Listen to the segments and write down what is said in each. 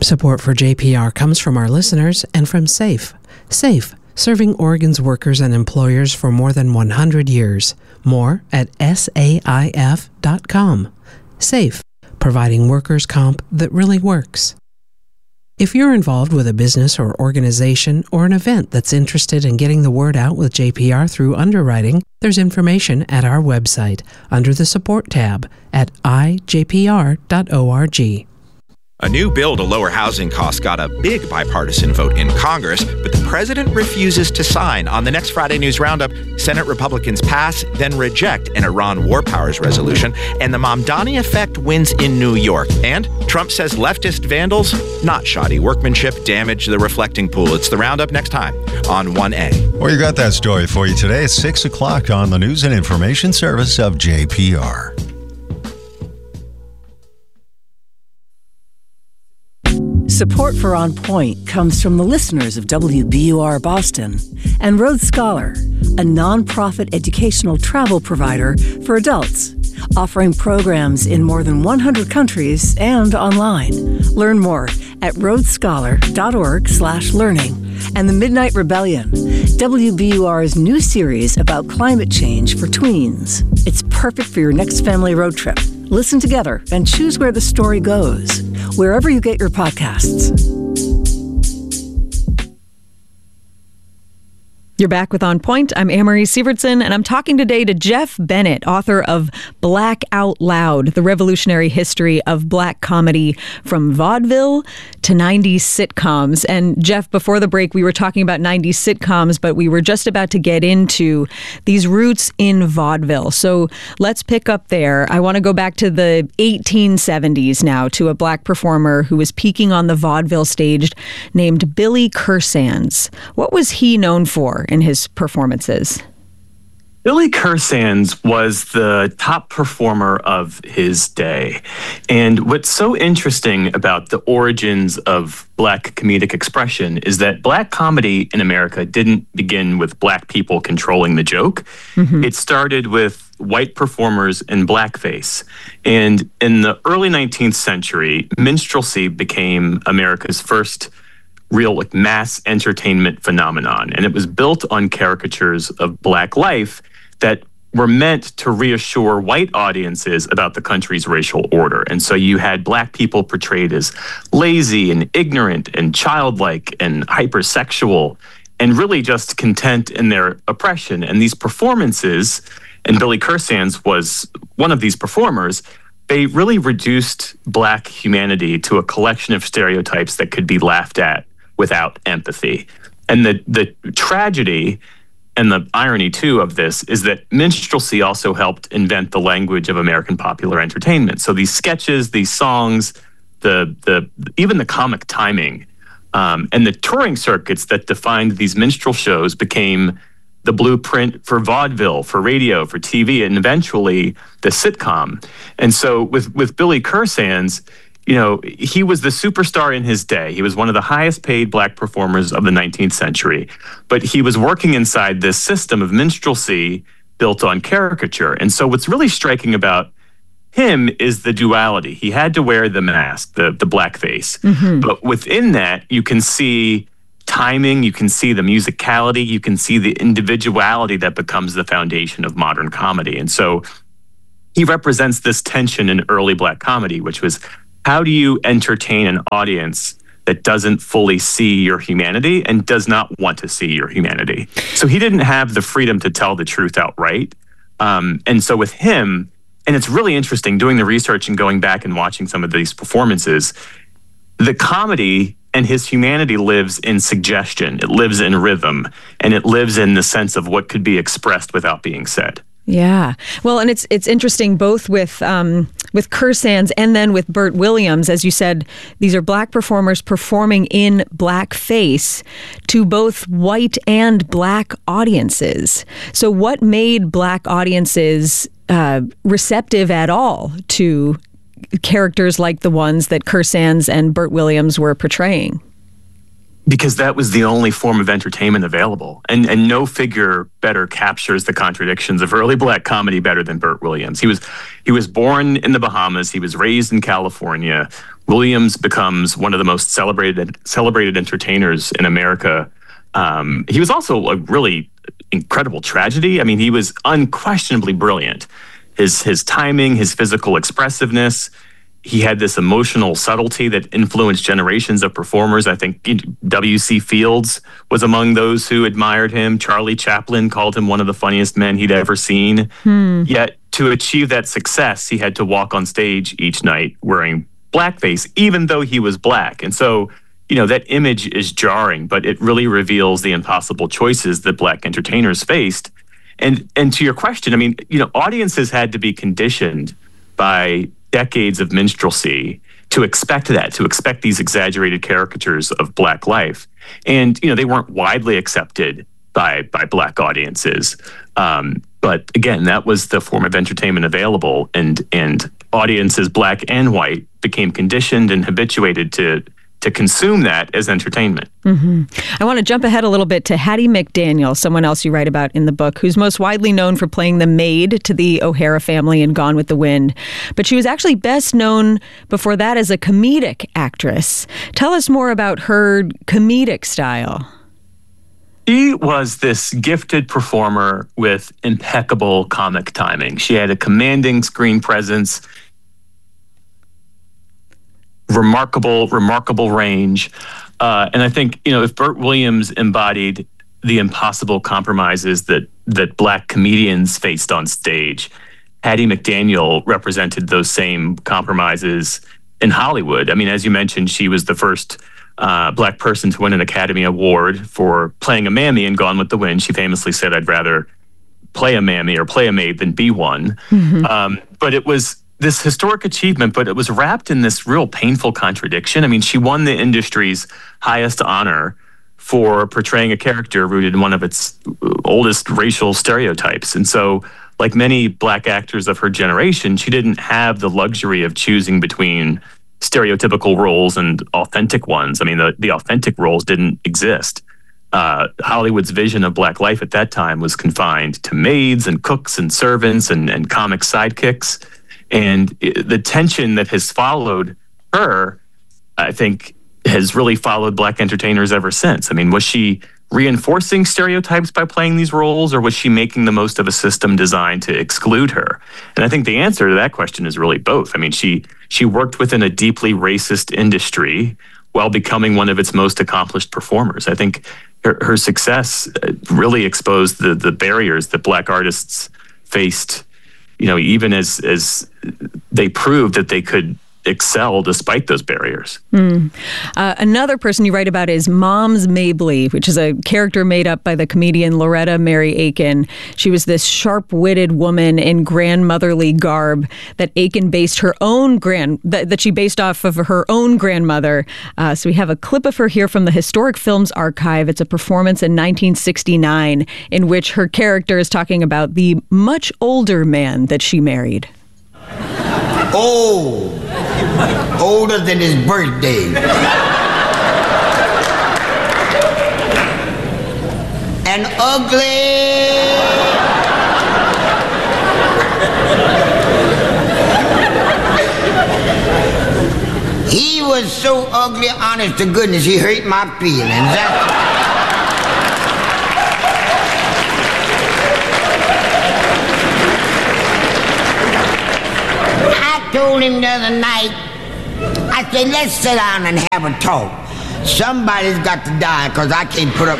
Support for JPR comes from our listeners and from SAFE. SAFE, serving Oregon's workers and employers for more than 100 years. More at saif.com. SAFE, providing workers' comp that really works. If you're involved with a business or organization or an event that's interested in getting the word out with JPR through underwriting, there's information at our website under the Support tab at ijpr.org. A new bill to lower housing costs got a big bipartisan vote in Congress, but the president refuses to sign. On the next Friday News Roundup, Senate Republicans pass, then reject an Iran war powers resolution, and the Mamdani effect wins in New York. And Trump says leftist vandals, not shoddy workmanship, damage the reflecting pool. It's the Roundup next time on 1A. Well, you got that story for you today at 6 o'clock on the News and Information Service of JPR. Support for On Point comes from the listeners of WBUR Boston and Road Scholar, a nonprofit educational travel provider for adults, offering programs in more than 100 countries and online. Learn more at roadscholar.org/learning. And The Midnight Rebellion, WBUR's new series about climate change for tweens. It's perfect for your next family road trip. Listen together and choose where the story goes, wherever you get your podcasts. You're back with On Point. I'm Anne-Marie Sievertson, and I'm talking today to Jeff Bennett, author of Black Out Loud, The Revolutionary History of Black Comedy from Vaudeville to 90s Sitcoms. And Jeff, before the break, we were talking about 90s sitcoms, but we were just about to get into these roots in vaudeville. So let's pick up there. I want to go back to the 1870s now, to a black performer who was peaking on the vaudeville stage named Billy Kersands. What was he known for in his performances? Billy Kersands was the top performer of his day. And what's so interesting about the origins of black comedic expression is that black comedy in America didn't begin with black people controlling the joke. Mm-hmm. It started with white performers in blackface. And in the early 19th century, minstrelsy became America's first real mass entertainment phenomenon. And it was built on caricatures of black life that were meant to reassure white audiences about the country's racial order. And so you had black people portrayed as lazy and ignorant and childlike and hypersexual and really just content in their oppression. And these performances, and Billy Kersands was one of these performers, they really reduced black humanity to a collection of stereotypes that could be laughed at without empathy. And the tragedy and the irony, too, of this is that minstrelsy also helped invent the language of American popular entertainment. So these sketches, these songs, even the comic timing, and the touring circuits that defined these minstrel shows became the blueprint for vaudeville, for radio, for TV, and eventually the sitcom. And so with Billy Kersands, you know, he was the superstar in his day. He was one of the highest paid black performers of the 19th century, but he was working inside this system of minstrelsy built on caricature. And so what's really striking about him is the duality. He had to wear the mask, the blackface, mm-hmm. but within that, you can see timing, you can see the musicality, you can see the individuality that becomes the foundation of modern comedy. And so he represents this tension in early black comedy, which was, how do you entertain an audience that doesn't fully see your humanity and does not want to see your humanity? So he didn't have the freedom to tell the truth outright. And so with him, and it's really interesting doing the research and going back and watching some of these performances, the comedy and his humanity lives in suggestion. It lives in rhythm, and it lives in the sense of what could be expressed without being said. Yeah. Well, and it's interesting both with Kersands and then with Bert Williams. As you said, these are black performers performing in blackface to both white and black audiences. So what made black audiences receptive at all to characters like the ones that Kersands and Bert Williams were portraying? Because that was the only form of entertainment available. And no figure better captures the contradictions of early black comedy better than Bert Williams. He was born in the Bahamas. He was raised in California, Williams becomes one of the most celebrated entertainers in America. He was also a really incredible tragedy. I mean, he was unquestionably brilliant. His timing, his physical expressiveness, he had this emotional subtlety that influenced generations of performers. I think W.C. Fields was among those who admired him. Charlie Chaplin called him one of the funniest men he'd ever seen. Yet to achieve that success, he had to walk on stage each night wearing blackface, even though he was black. And so, that image is jarring, but it really reveals the impossible choices that black entertainers faced. And to your question, I mean, audiences had to be conditioned by decades of minstrelsy to expect these exaggerated caricatures of black life. And, they weren't widely accepted by black audiences. But again, that was the form of entertainment available, and audiences, black and white, became conditioned and habituated to consume that as entertainment. I want to jump ahead a little bit to Hattie McDaniel, someone else you write about in the book, who's most widely known for playing the maid to the O'Hara family in Gone with the Wind. But she was actually best known before that as a comedic actress. Tell us more about her comedic style. She was this gifted performer with impeccable comic timing. She had a commanding screen presence, remarkable range. And I think, if Bert Williams embodied the impossible compromises that black comedians faced on stage, Hattie McDaniel represented those same compromises in Hollywood. I mean, as you mentioned, she was the first black person to win an Academy Award for playing a mammy in Gone with the Wind. She famously said, "I'd rather play a mammy or play a maid than be one." But it was this historic achievement, but it was wrapped in this real painful contradiction. I mean, she won the industry's highest honor for portraying a character rooted in one of its oldest racial stereotypes. And so, like many black actors of her generation, she didn't have the luxury of choosing between stereotypical roles and authentic ones. I mean, the authentic roles didn't exist. Hollywood's vision of black life at that time was confined to maids and cooks and servants and comic sidekicks. And the tension that has followed her, I think, has really followed black entertainers ever since. I mean, was she reinforcing stereotypes by playing these roles, or was she making the most of a system designed to exclude her? And I think the answer to that question is really both. I mean, she worked within a deeply racist industry while becoming one of its most accomplished performers. I think her success really exposed the barriers that black artists faced, even as they proved that they could excel despite those barriers. Another person you write about is Moms Mabley, which is a character made up by the comedian Loretta Mary Aiken. She was this sharp-witted woman in grandmotherly garb that Aiken based her own that she based off of her own grandmother. So we have a clip of her here from the Historic Films Archive. It's a performance in 1969 in which her character is talking about the much older man that she married. Oh, older than his birthday. And ugly. He was so ugly, honest to goodness, he hurt my feelings. I told him the other night, I said, let's sit down and have a talk. Somebody's got to die because I can't put up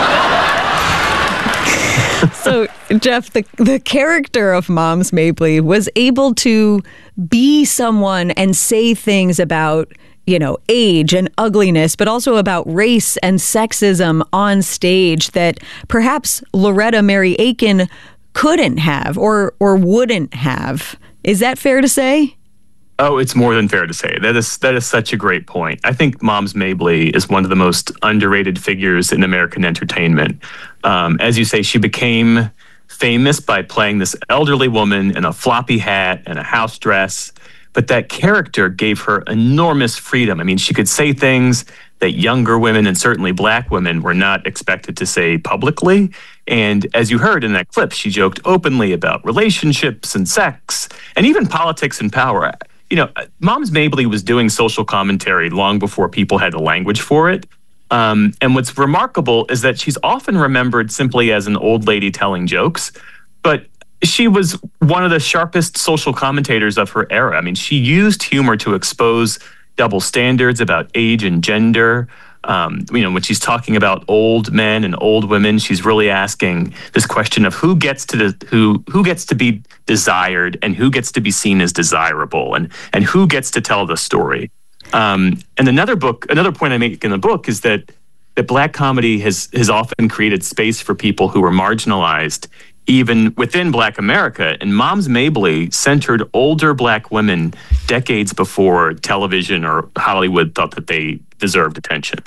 with it. So, Jeff, the character of Moms Mabley was able to be someone and say things about, age and ugliness, but also about race and sexism on stage that perhaps Loretta Mary Aiken couldn't have or wouldn't have. Is that fair to say? Oh, it's more than fair to say. That is such a great point. I think Moms Mabley is one of the most underrated figures in American entertainment. As you say, she became famous by playing this elderly woman in a floppy hat and a house dress, but that character gave her enormous freedom. I mean, she could say things that younger women and certainly black women were not expected to say publicly. And as you heard in that clip, she joked openly about relationships and sex and even politics and power. Moms Mabley was doing social commentary long before people had the language for it. And what's remarkable is that she's often remembered simply as an old lady telling jokes, but she was one of the sharpest social commentators of her era. I mean, she used humor to expose double standards about age and gender. When she's talking about old men and old women, she's really asking this question of who gets to be desired and who gets to be seen as desirable and who gets to tell the story. And another point I make in the book is that Black comedy has often created space for people who were marginalized, even within Black America. And Moms Mabley centered older Black women decades before television or Hollywood thought that they deserved attention.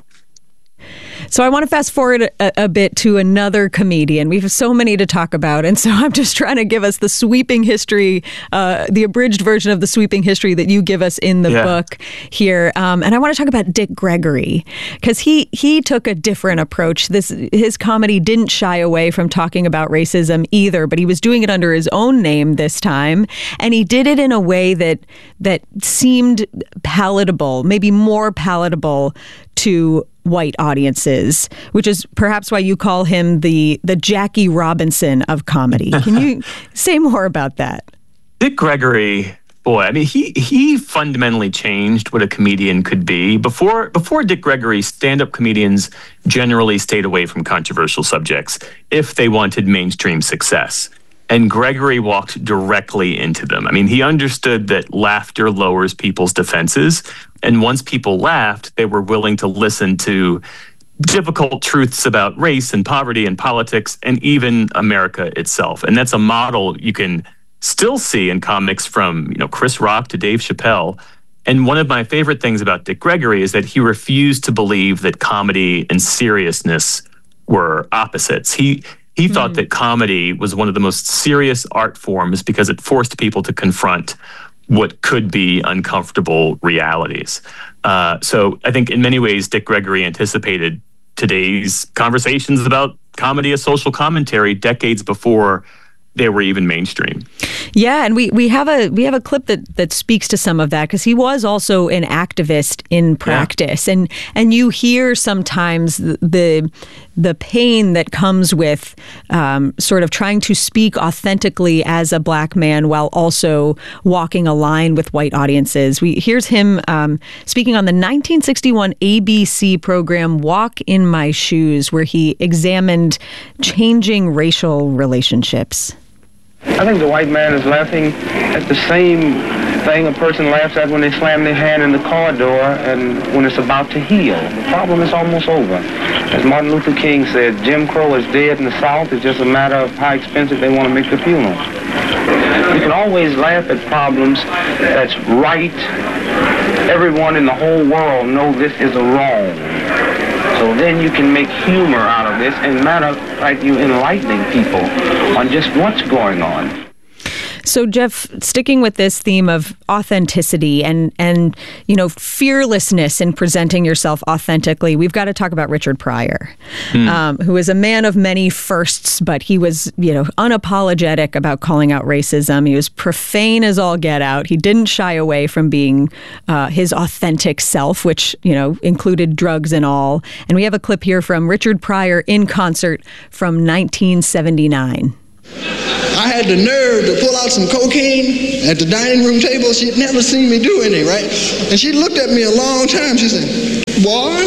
So I want to fast forward a bit to another comedian. We have so many to talk about, and so I'm just trying to give us the sweeping history, the abridged version of the sweeping history that you give us in the book here. And I want to talk about Dick Gregory, because he took a different approach. His comedy didn't shy away from talking about racism either, but he was doing it under his own name this time, and he did it in a way that seemed palatable, maybe more palatable to white audiences, which is perhaps why you call him the Jackie Robinson of comedy. Can you say more about that? Dick Gregory, boy, I mean, he fundamentally changed what a comedian could be. Before Dick Gregory, stand-up comedians generally stayed away from controversial subjects if they wanted mainstream success. And Gregory walked directly into them. I mean, he understood that laughter lowers people's defenses. And once people laughed, they were willing to listen to difficult truths about race and poverty and politics and even America itself. And that's a model you can still see in comics from, Chris Rock to Dave Chappelle. And one of my favorite things about Dick Gregory is that he refused to believe that comedy and seriousness were opposites. He thought that comedy was one of the most serious art forms because it forced people to confront what could be uncomfortable realities. So I think in many ways, Dick Gregory anticipated today's conversations about comedy as social commentary decades before they were even mainstream. Yeah, and we have a clip that speaks to some of that, because he was also an activist in practice, and you hear sometimes the pain that comes with sort of trying to speak authentically as a Black man while also walking a line with white audiences. Here's him speaking on the 1961 ABC program Walk in My Shoes, where he examined changing racial relationships. I think the white man is laughing at the same thing a person laughs at when they slam their hand in the car door and when it's about to heal. The problem is almost over. As Martin Luther King said, Jim Crow is dead in the South. It's just a matter of how expensive they want to make the funeral. You can always laugh at problems that's right. Everyone in the whole world knows this is a wrong. So then you can make humor out of this, and matter of fact, you enlightening people on just what's going on. So, Jeff, sticking with this theme of authenticity and fearlessness in presenting yourself authentically, we've got to talk about Richard Pryor, who is a man of many firsts, but he was, unapologetic about calling out racism. He was profane as all get out. He didn't shy away from being his authentic self, which, included drugs and all. And we have a clip here from Richard Pryor in concert from 1979. I had the nerve to pull out some cocaine at the dining room table. She'd never seen me do any, right? And she looked at me a long time. She said, "Boy,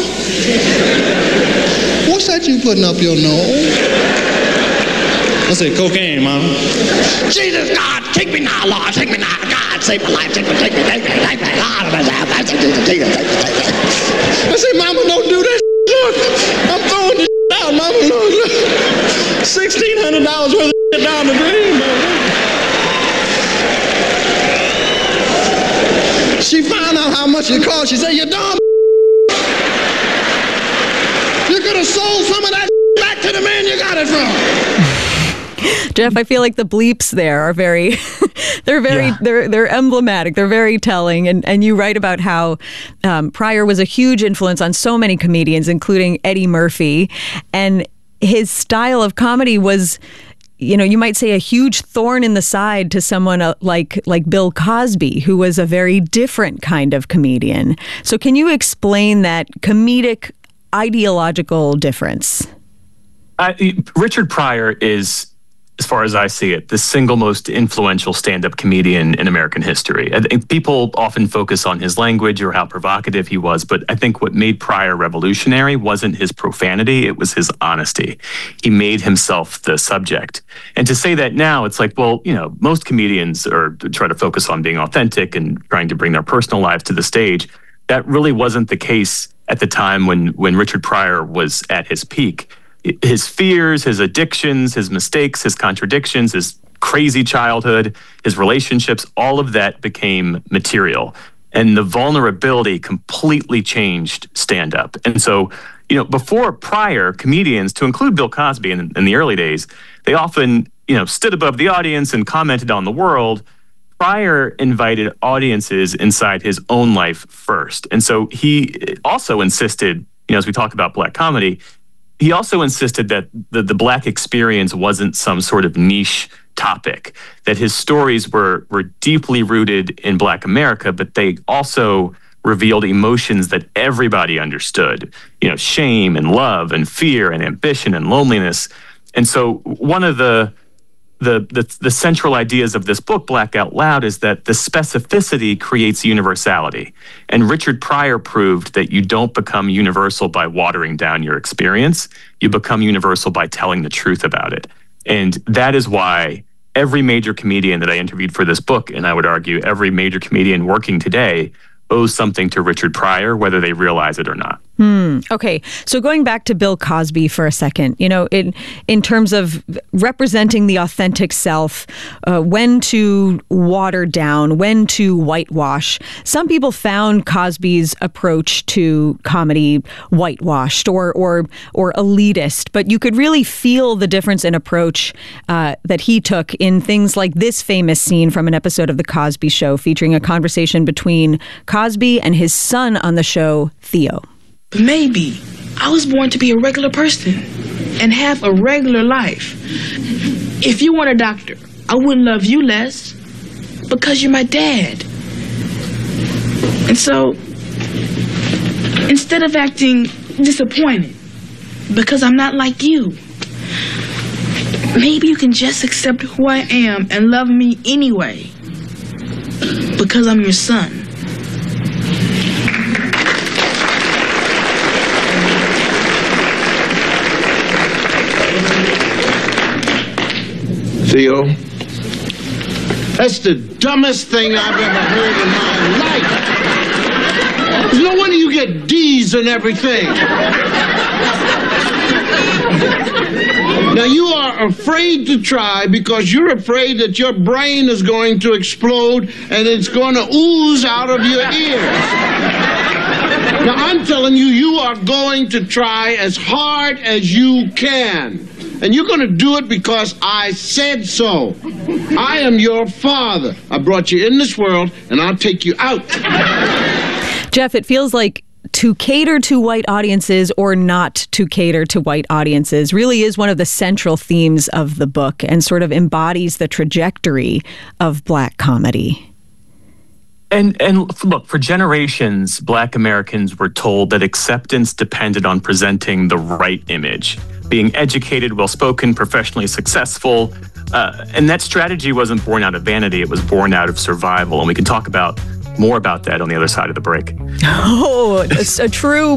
what's that you putting up your nose?" I said, "Cocaine, Mama." "Jesus, God, take me now, Lord, take me now. God, save my life, take me, take me, take me, take me. Lord, I said, "Mama, don't do that. Look, I'm throwing this out, Mama. Look. $1,600 worth of down the drain, Mama." She found out how much it cost. She said, "You dumb. You could have sold some of that back to the man you got it from." Jeff, I feel like the bleeps there are very, they're emblematic. They're very telling. And you write about how Pryor was a huge influence on so many comedians, including Eddie Murphy. And his style of comedy was, you might say a huge thorn in the side to someone like Bill Cosby, who was a very different kind of comedian. So can you explain that comedic ideological difference? Richard Pryor is, as far as I see it, the single most influential stand-up comedian in American history. I think people often focus on his language or how provocative he was, but I think what made Pryor revolutionary wasn't his profanity, it was his honesty. He made himself the subject. And to say that now, it's like, well, most comedians try to focus on being authentic and trying to bring their personal lives to the stage. That really wasn't the case at the time when Richard Pryor was at his peak. His fears, his addictions, his mistakes, his contradictions, his crazy childhood, his relationships, all of that became material. And the vulnerability completely changed stand-up. And so, before Pryor, comedians, to include Bill Cosby in the early days, they often, stood above the audience and commented on the world. Pryor invited audiences inside his own life first. And so he also insisted, as we talk about Black comedy, he also insisted that the Black experience wasn't some sort of niche topic, that his stories were deeply rooted in Black America, but they also revealed emotions that everybody understood, shame and love and fear and ambition and loneliness. And so one of the central ideas of this book, Black Out Loud, is that the specificity creates universality. And Richard Pryor proved that you don't become universal by watering down your experience. You become universal by telling the truth about it. And that is why every major comedian that I interviewed for this book, and I would argue every major comedian working today, owes something to Richard Pryor, whether they realize it or not. Okay. So going back to Bill Cosby for a second, in terms of representing the authentic self, when to water down, when to whitewash, some people found Cosby's approach to comedy whitewashed or elitist, but you could really feel the difference in approach that he took in things like this famous scene from an episode of The Cosby Show featuring a conversation between Cosby and his son on the show, Theo. Maybe I was born to be a regular person and have a regular life. If you weren't a doctor, I wouldn't love you less because you're my dad. And so, instead of acting disappointed because I'm not like you, maybe you can just accept who I am and love me anyway because I'm your son. Theo, that's the dumbest thing I've ever heard in my life. There's no wonder you get D's and everything. Now, you are afraid to try because you're afraid that your brain is going to explode and it's going to ooze out of your ears. Now, I'm telling you, you are going to try as hard as you can. And you're going to do it because I said so. I am your father. I brought you in this world, and I'll take you out. Jeff, it feels like to cater to white audiences or not to cater to white audiences really is one of the central themes of the book and sort of embodies the trajectory of Black comedy. And look, for generations, Black Americans were told that acceptance depended on presenting the right image, being educated, well-spoken, professionally successful. And that strategy wasn't born out of vanity. It was born out of survival. And we can talk more about that on the other side of the break. Oh, it's a true